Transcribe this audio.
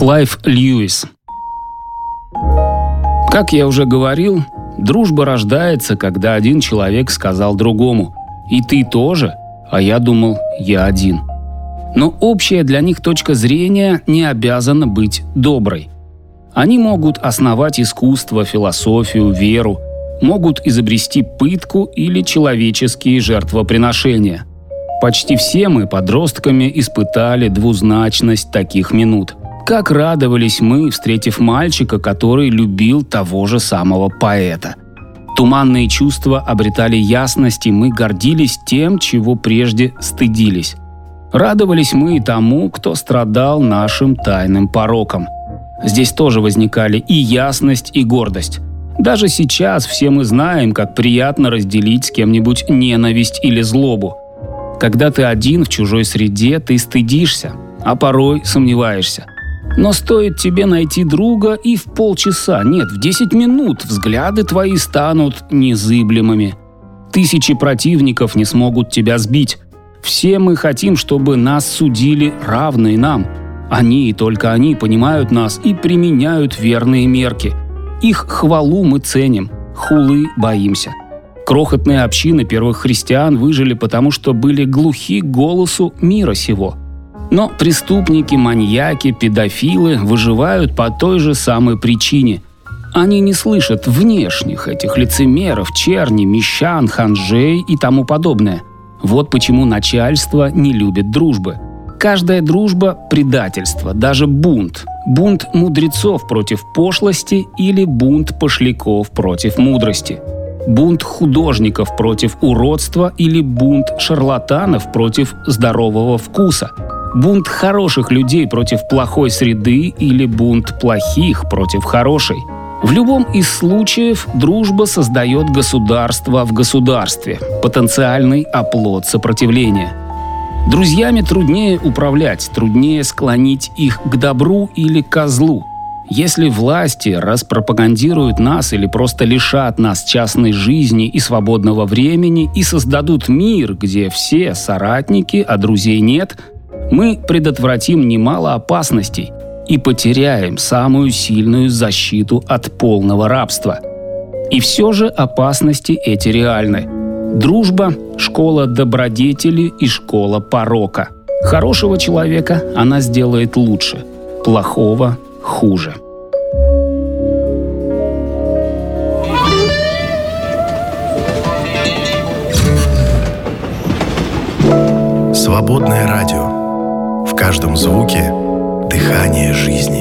Клайв Льюис. Как я уже говорил, дружба рождается, когда один человек сказал другому: «И ты тоже, а я думал, я один». Но общая для них точка зрения не обязана быть доброй. Они могут основать искусство, философию, веру, могут изобрести пытку или человеческие жертвоприношения. Почти все мы, подростками, испытали двузначность таких минут. Как радовались мы, встретив мальчика, который любил того же самого поэта. Туманные чувства обретали ясность, и мы гордились тем, чего прежде стыдились. Радовались мы и тому, кто страдал нашим тайным пороком. Здесь тоже возникали и ясность, и гордость. Даже сейчас все мы знаем, как приятно разделить с кем-нибудь ненависть или злобу. Когда ты один в чужой среде, ты стыдишься, а порой сомневаешься. Но стоит тебе найти друга, и в полчаса, нет, в 10 минут взгляды твои станут незыблемыми. Тысячи противников не смогут тебя сбить. Все мы хотим, чтобы нас судили равные нам. Они и только они понимают нас и применяют верные мерки. Их хвалу мы ценим, хулы боимся. Крохотные общины первых христиан выжили потому, что были глухи к голосу мира сего. Но преступники, маньяки, педофилы выживают по той же самой причине. Они не слышат внешних этих лицемеров, черни, мещан, ханжей и тому подобное. Вот почему начальство не любит дружбы. Каждая дружба – предательство, даже бунт. Бунт мудрецов против пошлости или бунт пошляков против мудрости. Бунт художников против уродства или бунт шарлатанов против здорового вкуса. Бунт хороших людей против плохой среды или бунт плохих против хорошей. В любом из случаев дружба создает государство в государстве, потенциальный оплот сопротивления. Друзьями труднее управлять, труднее склонить их к добру или к злу. Если власти распропагандируют нас или просто лишат нас частной жизни и свободного времени и создадут мир, где все соратники, а друзей нет, мы предотвратим немало опасностей и потеряем самую сильную защиту от полного рабства. И все же опасности эти реальны. Дружба – школа добродетели и школа порока. Хорошего человека она сделает лучше, плохого – хуже. Свободное радио. В каждом звуке – дыхание жизни.